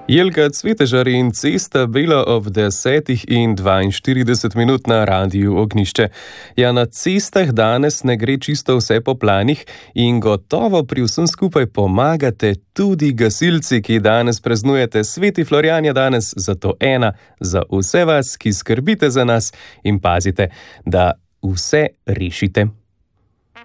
Jelka Cvetežar in Cesta Bela ob 10:42 na Radiu Ognjišče. Ja, na cestah danes ne gre čisto vse po planih in gotovo pri vsem skupaj pomagate tudi gasilci, ki danes praznujete. Sveti Florjan je danes zato ena za vse vas, ki skrbite za nas in pazite, da vse rešite.